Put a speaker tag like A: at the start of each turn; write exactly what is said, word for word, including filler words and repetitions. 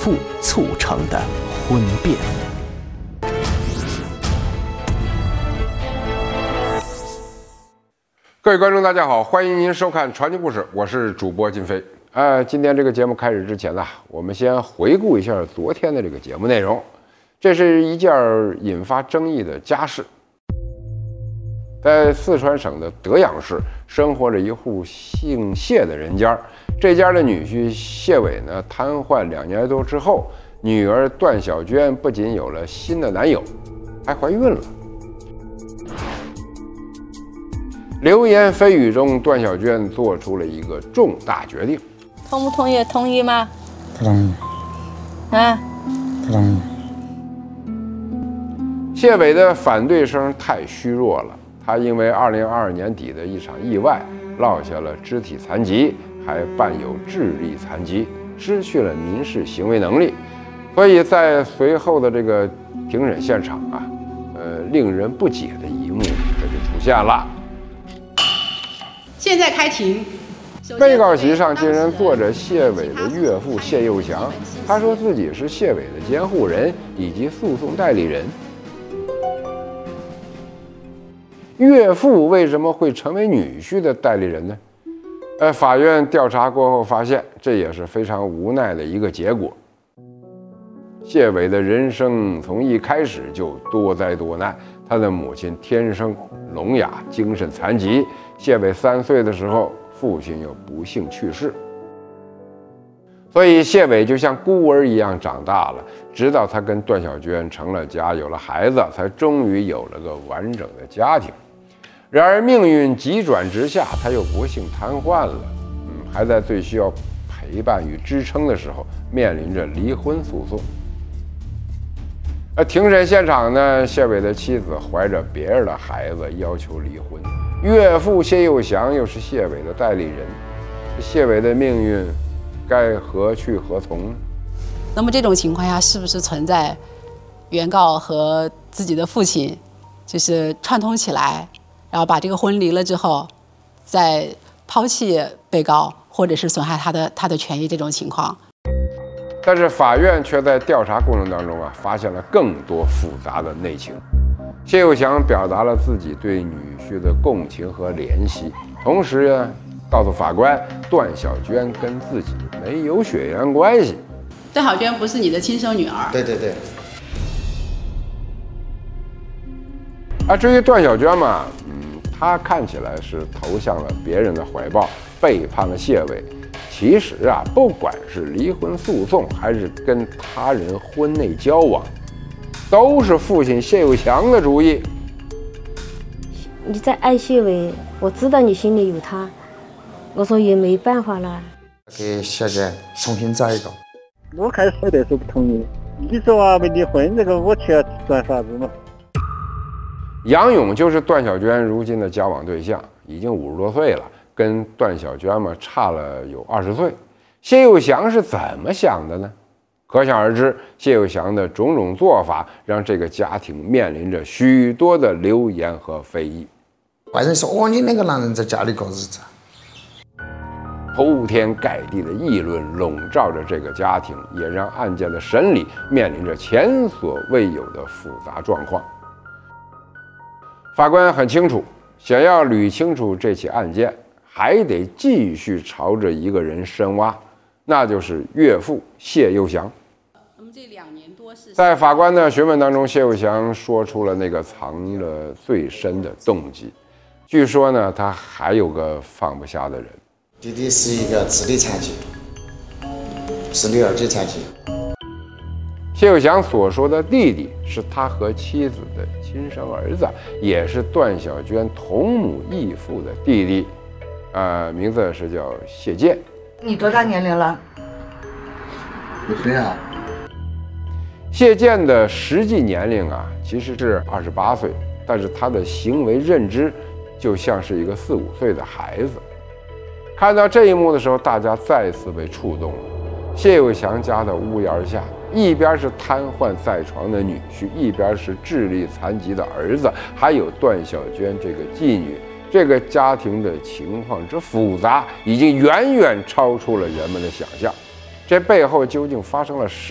A: 父促成的婚变。
B: 各位观众，大家好，欢迎您收看《传奇故事》，我是主播金飞。呃，今天这个节目开始之前呢，我们先回顾一下昨天的这个节目内容。这是一件引发争议的家事，在四川省的德阳市生活着一户姓谢的人家。这家的女婿谢伟呢，瘫痪两年多之后，女儿段小娟不仅有了新的男友，还怀孕了。流言蜚语中，段小娟做出了一个重大决定。
C: 同不同意？同意吗？
D: 不同意。
C: 啊？
D: 不同意。
B: 谢伟的反对声太虚弱了，他因为二零二二年底的一场意外，落下了肢体残疾，还伴有智力残疾，失去了民事行为能力，所以在随后的这个庭审现场啊，呃，令人不解的一幕这就出现了。
E: 现在开庭。
B: 被告席上竟然坐着谢伟的岳父谢佑祥，他说自己是谢伟的监护人以及诉讼代理人。岳父为什么会成为女婿的代理人呢？呃，法院调查过后发现，这也是非常无奈的一个结果。谢伟的人生从一开始就多灾多难，他的母亲天生聋哑，精神残疾。谢伟三岁的时候，父亲又不幸去世，所以谢伟就像孤儿一样长大了，直到他跟段小娟成了家，有了孩子，才终于有了个完整的家庭。然而命运急转直下，他又不幸瘫痪了，嗯，还在最需要陪伴与支撑的时候，面临着离婚诉讼。而庭审现场呢，谢伟的妻子怀着别人的孩子要求离婚，岳父谢佑祥又是谢伟的代理人，谢伟的命运该何去何从呢？
E: 那么这种情况下，是不是存在原告和自己的父亲就是串通起来，然后把这个婚离了之后，再抛弃被告，或者是损害他的他的权益这种情况？
B: 但是法院却在调查过程当中啊，发现了更多复杂的内情。谢佑祥表达了自己对女婿的共情和怜惜，同时呢，告诉法官，段小娟跟自己没有血缘关系。
E: 段小娟不是你的亲生女儿。
D: 对对对。
B: 啊，至于段小娟嘛，嗯，她看起来是投向了别人的怀抱，背叛了谢伟。其实啊，不管是离婚诉讼，还是跟他人婚内交往，都是父亲谢佑祥的主意。
F: 你在爱谢伟，我知道你心里有他，我说也没办法了。
D: 给小姐重新找一个。
G: 我开始那时候不同意，你说啊，没离婚这个我去算啥子嘛？
B: 杨勇就是段小娟如今的交往对象，已经五十多岁了。跟段小娟嘛差了有二十岁，谢佑祥是怎么想的呢？可想而知，谢佑祥的种种做法让这个家庭面临着许多的流言和非议。
D: 外人说：“哦，你那个男人在家里过日子。”
B: 铺天盖地的议论笼罩着这个家庭，也让案件的审理面临着前所未有的复杂状况。法官很清楚，想要捋清楚这起案件，还得继续朝着一个人深挖，那就是岳父谢佑祥。
E: 那么这两年多是
B: 在法官的询问当中，谢佑祥说出了那个藏着最深的动机。据说呢，他还有个放不下的人。
D: 弟弟是一个智力残疾，是六二级残疾。
B: 谢佑祥所说的弟弟是他和妻子的亲生儿子，也是段小娟同母异父的弟弟。呃，名字是叫谢建。
H: 你多大年龄了？
D: 几岁啊？
B: 谢建的实际年龄啊，其实是二十八岁，但是他的行为认知就像是一个四五岁的孩子。看到这一幕的时候，大家再次被触动了。谢佑祥家的屋檐下，一边是瘫痪在床的女婿，一边是智力残疾的儿子，还有段小娟这个妓女。这个家庭的情况之复杂，已经远远超出了人们的想象。这背后究竟发生了什